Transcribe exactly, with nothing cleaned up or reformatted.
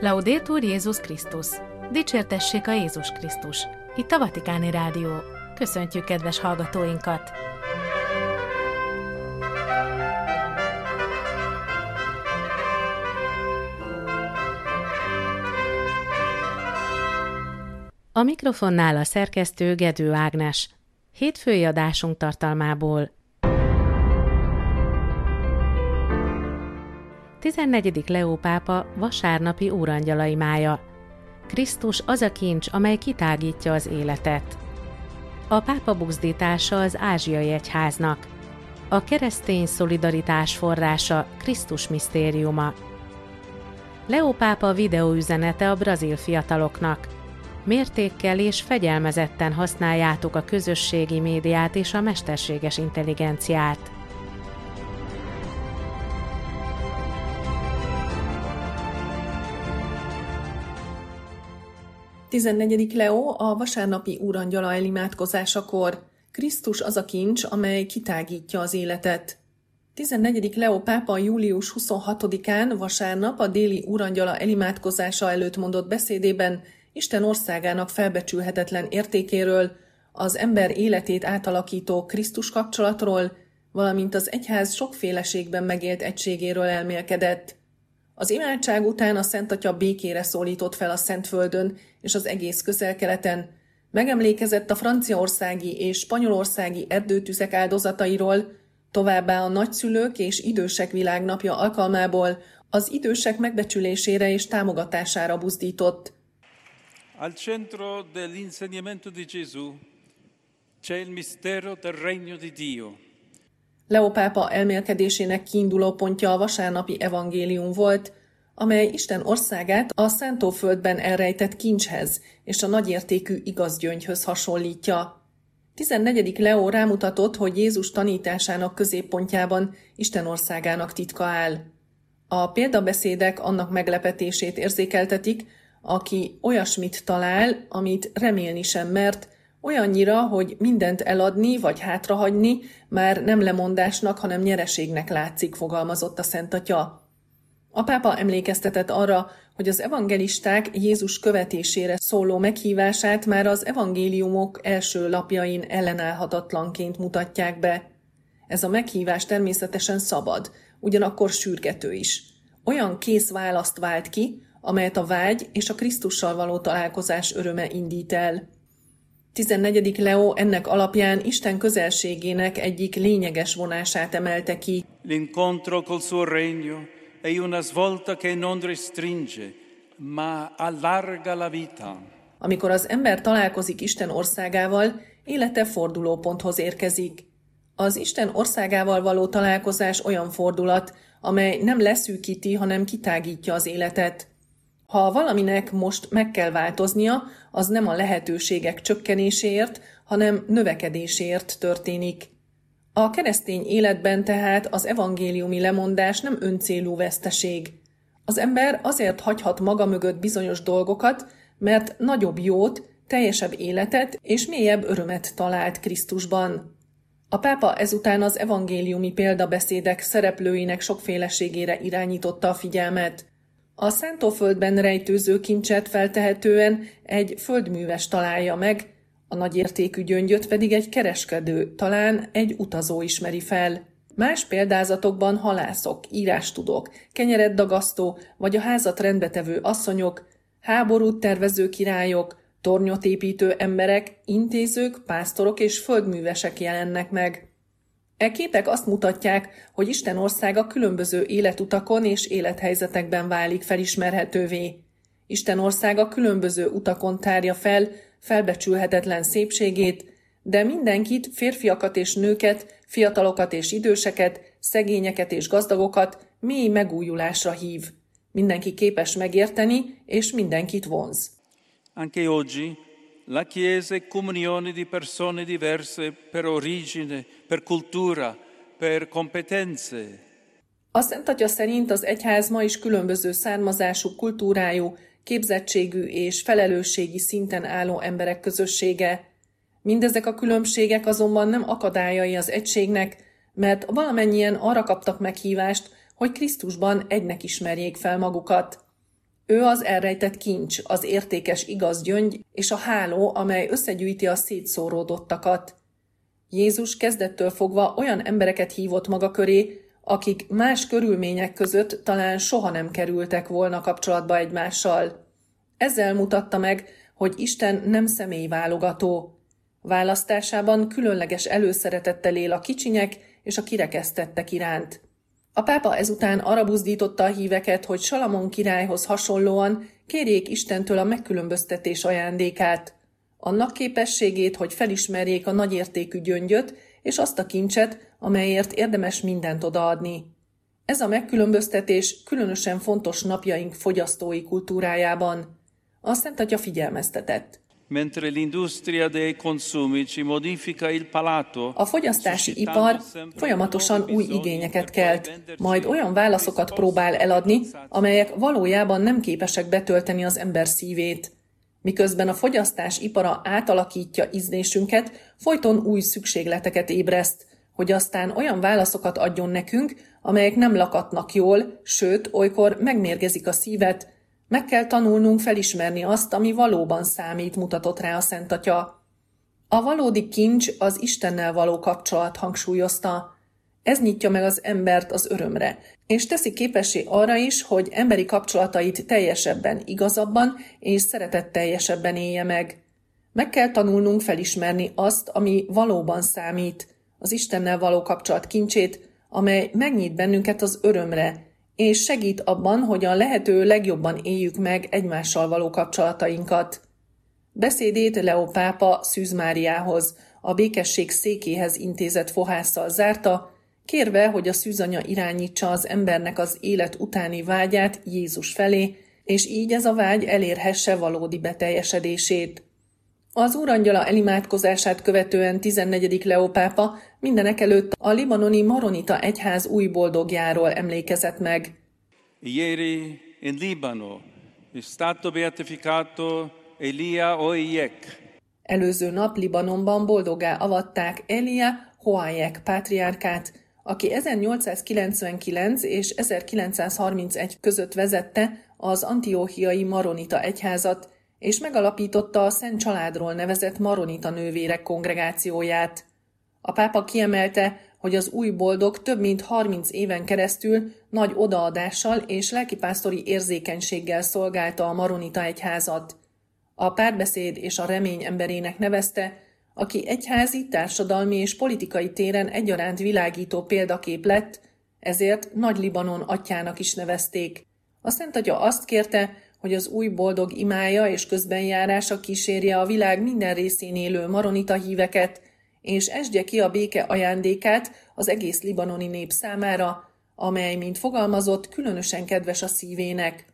Laudetur Jézus Krisztus! Dicsértessék a Jézus Krisztus! Itt a Vatikáni Rádió. Köszöntjük kedves hallgatóinkat! A mikrofonnál a szerkesztő Gedő Ágnes. Hétfői adásunk tartalmából. tizennegyedik Leó pápa vasárnapi úrangyalaimája. Krisztus az a kincs, amely kitágítja az életet. A pápa buzdítása az ázsiai egyháznak. A keresztény szolidaritás forrása Krisztus misztériuma. Leó pápa videóüzenete a brazil fiataloknak. Mértékkel és fegyelmezetten használjátok a közösségi médiát és a mesterséges intelligenciát. tizennegyedik Leó a vasárnapi úrangyala elimádkozásakor. Krisztus az a kincs, amely kitágítja az életet. tizennegyedik Leó pápa július huszonhatodikán vasárnap a déli úrangyala elimádkozása előtt mondott beszédében Isten országának felbecsülhetetlen értékéről, az ember életét átalakító Krisztus kapcsolatról, valamint az egyház sokféleségben megélt egységéről elmélkedett. Az imádság után a Szent Atya békére szólított fel a Szentföldön és az egész Közel-Keleten, megemlékezett a franciaországi és spanyolországi erdőtüzek áldozatairól, továbbá a nagyszülők és idősek világnapja alkalmából az idősek megbecsülésére és támogatására buzdított. Al centro dell'insegnamento di Gesù c'è il mistero del regno di Dio. Leó pápa elmélkedésének kiinduló pontja a vasárnapi evangélium volt, amely Isten országát a szántóföldben elrejtett kincshez és a nagyértékű igazgyöngyhöz hasonlítja. tizennegyedik Leó rámutatott, hogy Jézus tanításának középpontjában Isten országának titka áll. A példabeszédek annak meglepetését érzékeltetik, aki olyasmit talál, amit remélni sem mert, olyannyira, hogy mindent eladni vagy hátrahagyni már nem lemondásnak, hanem nyereségnek látszik, fogalmazott a Szent Atya. A pápa emlékeztetett arra, hogy az evangelisták Jézus követésére szóló meghívását már az evangéliumok első lapjain ellenállhatatlanként mutatják be. Ez a meghívás természetesen szabad, ugyanakkor sürgető is. Olyan kész választ vált ki, amelyet a vágy és a Krisztussal való találkozás öröme indít el. tizennegyedik Leó ennek alapján Isten közelségének egyik lényeges vonását emelte ki. L'incontro col suo regno è una svolta che non restringe, ma allarga la vita. Amikor az ember találkozik Isten országával, élete fordulóponthoz érkezik. Az Isten országával való találkozás olyan fordulat, amely nem leszűkíti, hanem kitágítja az életet. Ha valaminek most meg kell változnia, az nem a lehetőségek csökkenéséért, hanem növekedéséért történik. A keresztény életben tehát az evangéliumi lemondás nem öncélú veszteség. Az ember azért hagyhat maga mögött bizonyos dolgokat, mert nagyobb jót, teljesebb életet és mélyebb örömet talált Krisztusban. A pápa ezután az evangéliumi példabeszédek szereplőinek sokféleségére irányította a figyelmet. A szántóföldben rejtőző kincset feltehetően egy földműves találja meg, a nagyértékű gyöngyöt pedig egy kereskedő, talán egy utazó ismeri fel. Más példázatokban halászok, írástudók, kenyeret dagasztó vagy a házat rendbetevő asszonyok, háborút tervező királyok, tornyot építő emberek, intézők, pásztorok és földművesek jelennek meg. E képek azt mutatják, hogy Isten országa különböző életutakon és élethelyzetekben válik felismerhetővé. Isten országa különböző utakon tárja fel felbecsülhetetlen szépségét, de mindenkit, férfiakat és nőket, fiatalokat és időseket, szegényeket és gazdagokat mély megújulásra hív. Mindenki képes megérteni, és mindenkit vonz. Anche oggi la Chiesa è comunione di persone diverse per origine, per cultura, per competenze. A Szent Atya szerint az egyház ma is különböző származású, kultúrájú, képzettségű és felelősségi szinten álló emberek közössége. Mindezek a különbségek azonban nem akadályai az egységnek, mert valamennyien arra kaptak meghívást, hogy Krisztusban egynek ismerjék fel magukat. Ő az elrejtett kincs, az értékes igaz gyöngy és a háló, amely összegyűjti a szétszóródottakat. Jézus kezdettől fogva olyan embereket hívott maga köré, akik más körülmények között talán soha nem kerültek volna kapcsolatba egymással. Ezzel mutatta meg, hogy Isten nem személyválogató. Választásában különleges előszeretettel él a kicsinyek és a kirekesztettek iránt. A pápa ezután arra buzdította a híveket, hogy Salamon királyhoz hasonlóan kérjék Istentől a megkülönböztetés ajándékát, annak képességét, hogy felismerjék a nagyértékű gyöngyöt és azt a kincset, amelyért érdemes mindent odaadni. Ez a megkülönböztetés különösen fontos napjaink fogyasztói kultúrájában. A Szent Atya figyelmeztetett. Mentre l'industria dei consumi ci modifica il palato, a fogyasztási ipar folyamatosan új igényeket kelt, majd olyan válaszokat próbál eladni, amelyek valójában nem képesek betölteni az ember szívét. Miközben a fogyasztás ipara átalakítja ízlésünket, folyton új szükségleteket ébreszt, hogy aztán olyan válaszokat adjon nekünk, amelyek nem lakatnak jól, sőt, olykor megmérgezik a szívet. Meg kell tanulnunk felismerni azt, ami valóban számít, mutatott rá a Szent Atya. A valódi kincs az Istennel való kapcsolat, hangsúlyozta. Ez nyitja meg az embert az örömre, és teszi képessé arra is, hogy emberi kapcsolatait teljesebben, igazabban és szeretetteljesebben élje meg. Meg kell tanulnunk felismerni azt, ami valóban számít, az Istennel való kapcsolat kincsét, amely megnyit bennünket az örömre, és segít abban, hogy a lehető legjobban éljük meg egymással való kapcsolatainkat. Beszédét Leó pápa Szűz Máriához, a békesség székéhez intézett fohásszal zárta, kérve, hogy a szűzanya irányítsa az embernek az élet utáni vágyát Jézus felé, és így ez a vágy elérhesse valódi beteljesedését. Az Úrangyala elimádkozását követően tizennegyedik Leó pápa mindenekelőtt a libanoni maronita egyház új boldogjáról emlékezett meg. Ieri in Libano è stato beatificato Elia Hoyek. Előző nap Libanonban boldoggá avatták Elia Hoyek pátriárkát, aki ezernyolcszázkilencvenkilenc és ezerkilencszázharmincegy között vezette az antióchiai maronita egyházat, és megalapította a Szent Családról nevezett maronita nővérek kongregációját. A pápa kiemelte, hogy az új boldog több mint harminc éven keresztül nagy odaadással és lelkipásztori érzékenységgel szolgálta a maronita egyházat. A párbeszéd és a remény emberének nevezte, aki egyházi, társadalmi és politikai téren egyaránt világító példakép lett, ezért Nagy Libanon atyának is nevezték. A Szent Atya azt kérte, hogy az új boldog imája és közbenjárása kísérje a világ minden részén élő maronita híveket, és esdje ki a béke ajándékát az egész libanoni nép számára, amely, mint fogalmazott, különösen kedves a szívének.